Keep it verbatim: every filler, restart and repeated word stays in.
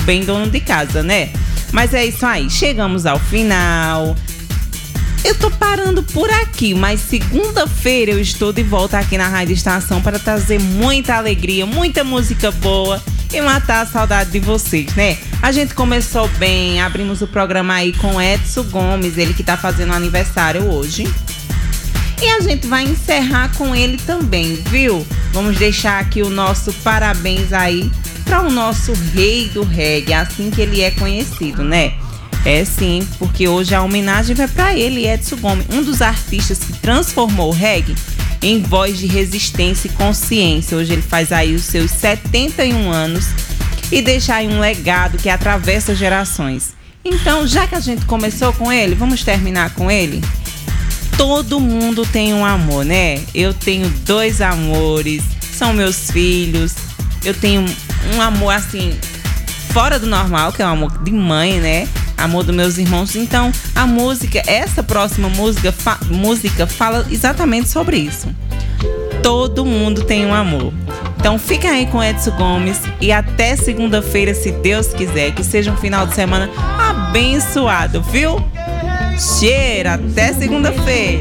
bem dono de casa, né? Mas é isso aí, chegamos ao final. Eu tô parando por aqui, mas segunda-feira eu estou de volta aqui na Rádio Estação para trazer muita alegria, muita música boa e matar a saudade de vocês, né? A gente começou bem, abrimos o programa aí com Edson Gomes, ele que tá fazendo aniversário hoje. E a gente vai encerrar com ele também, viu? Vamos deixar aqui o nosso parabéns aí para o nosso rei do reggae, assim que ele é conhecido, né? É sim, porque hoje a homenagem vai para ele, Edson Gomes, um dos artistas que transformou o reggae em voz de resistência e consciência. Hoje ele faz aí os seus setenta e um anos e deixa aí um legado que atravessa gerações. Então, já que a gente começou com ele, vamos terminar com ele? Todo mundo tem um amor, né? Eu tenho dois amores, são meus filhos. Eu tenho um amor assim, fora do normal, que é um amor de mãe, né? Amor dos meus irmãos. Então, a música, essa próxima música, fa- música fala exatamente sobre isso. Todo mundo tem um amor. Então, fica aí com Edson Gomes e até segunda-feira, se Deus quiser, que seja um final de semana abençoado, viu? Cheira, até segunda-feira.